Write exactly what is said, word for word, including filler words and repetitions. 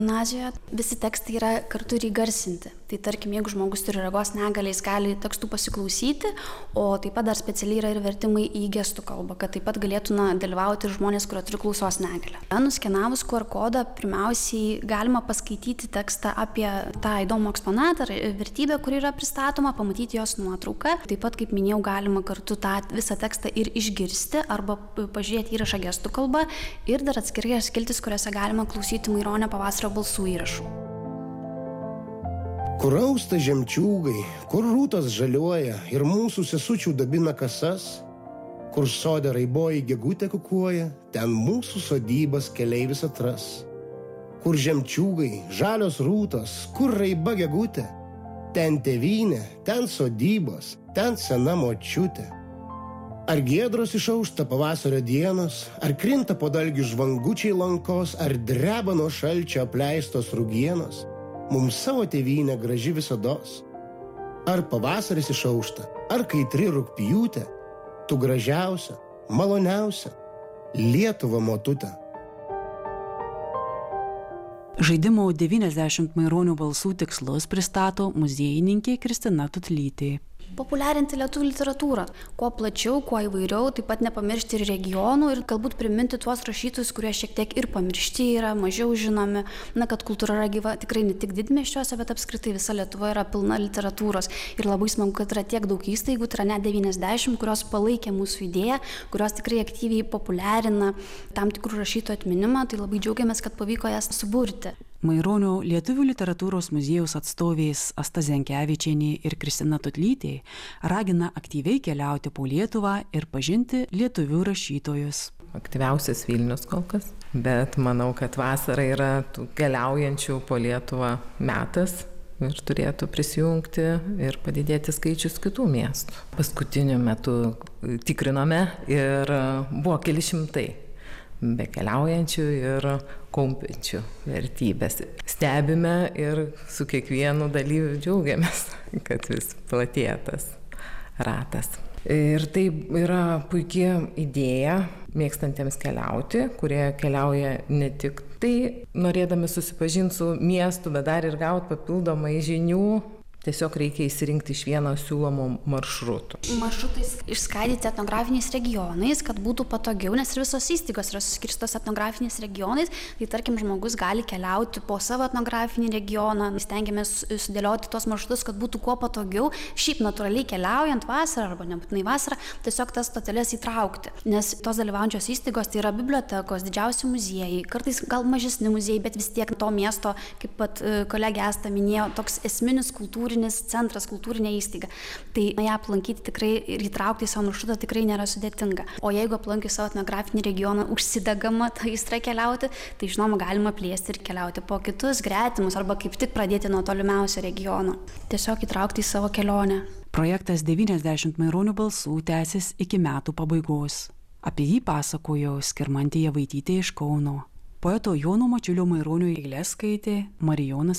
Gimnazijoje visi tekstai yra kartu ir įgarsinti. Tai tarkim, jeigu žmogus turi regos negalią, jis gali tekstų pasiklausyti, o taip pat dar specialiai yra ir vertimai į gestų kalbą, kad taip pat galėtų na, dalyvauti ir žmonės, kurie turi klausos negalią. Nuskenavus Q R kodą, pirmiausiai galima paskaityti tekstą apie tą įdomų eksponatą ar vertybę, kuri yra pristatoma, pamatyti jos nuotrauką. Taip pat, kaip minėjau, galima kartu tą visą tekstą ir išgirsti arba pažiūrėti įrašą gestų kalbą ir dar atskirai skiltis, kuriuose galima klausyti Maironio pavasario balsų įrašų. Kur austa žemčiūgai, kur rūtas žaliuoja ir mūsų sesučių dabina kasas, kur sode raiboji gegutė kukuoja, ten mūsų sodybas keleivis atras. Kur žemčiūgai, žalios rūtos, kur raiba gegutė, ten tėvynė, ten sodybos, ten sena močiutė. Ar giedros išaušta pavasario dienos, ar krinta po dalgių žvangučiai lankos, ar dreba nuo šalčio apleistos rugienos, mums savo tėvynė graži visados. Ar pavasaris išaušta, ar kaitri rugpjūtė, tu gražiausia, maloniausia, Lietuva motutė. Žaidimo devyniasdešimt Maironio balsų tikslus pristato muziejininkė Kristina Tutlytė. Populiarinti lietuvių literatūrą. Kuo plačiau, kuo įvairiau, taip pat nepamiršti ir regionų ir galbūt priminti tuos rašytojus, kurie šiek tiek ir pamiršti yra, mažiau žinomi. Na, kad kultūra yra gyva tikrai ne tik didmiesčiuose, bet apskritai visa Lietuva yra pilna literatūros. Ir labai smagu, kad yra tiek daug įstaigų, tai yra net devyniasdešimt, kurios palaikė mūsų idėją, kurios tikrai aktyviai populiarina tam tikrų rašytojų atminimą. Tai labai džiaugiamės, kad pavyko jas suburti. Maironio lietuvių literatūros muziejaus atstovės Asta Zenkevičienė ir Kristina Tutlytė ragina aktyviai keliauti po Lietuvą ir pažinti lietuvių rašytojus. Aktyviausias Vilnius kol kas, bet manau, kad vasara yra tų keliaujančių po Lietuvą metas ir turėtų prisijungti ir padidėti skaičius kitų miestų. Paskutiniu metu tikrinome ir buvo keli šimtai be keliaujančių ir kaupiančių vertybės. Stebime ir su kiekvienu dalyviu džiaugiamės, kad vis platėja tas ratas. Ir tai yra puikia idėja mėgstantiems keliauti, kurie keliauja ne tik tai norėdami susipažinti su miestu, bet dar ir gauti papildomai žinių. Tiesiog reikia įsirinkti iš vieno siūlomų maršrutų. Maršrutais išskaidyti etnografiniais regionais, kad būtų patogiau, nes ir visos įstaigos yra suskirstos etnografiniais regionais. Tai tarkim, žmogus gali keliauti po savo etnografinį regioną. Stengiamės sudėlioti tos maršrutus, kad būtų kuo patogiau. Šiaip natūraliai keliaujant vasarą arba nebūtinai vasarą, tiesiog tas stoteles įtraukti. Nes tos dalyvaujančios įstaigos tai yra bibliotekos, didžiausi muziejai, kartais gal mažesni muziejai, bet vis tiek to miesto, kaip pat kolegė Asta minėjo, toks esminis kultūrinis centras, kultūrinė įstaiga. Tai ją aplankyti tikrai ir įtraukti į savo maršrutą tikrai nėra sudėtinga. O jeigu aplankius savo etnografinį regioną užsidegama tą aistrą keliauti, tai žinoma galima plėsti ir keliauti po kitus gretimus arba kaip tik pradėti nuo tolimiausio regiono. Tiesiog įtraukti į savo kelionę. Projektas devyniasdešimt Maironio balsų tęsis iki metų pabaigos. Apie jį pasakojo Skirmantė Javaitytė iš Kauno. Poeto Jono Mačiulio Maironio eiles skaitė Marijonas